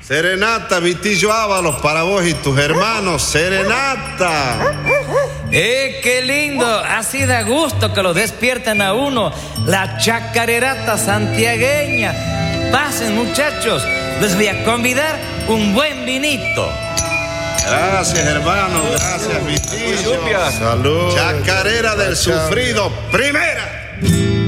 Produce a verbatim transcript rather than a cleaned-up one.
Serenata, Vitillo Ábalos, para vos y tus hermanos. Serenata. ¡Eh, qué lindo! Así da gusto que lo despierten a uno. La chacarerata santiagueña. Pasen, muchachos. Les voy a convidar un buen vinito. Gracias, hermano. Gracias, Vitillo. Salud. Chacarera del sufrido. Primera.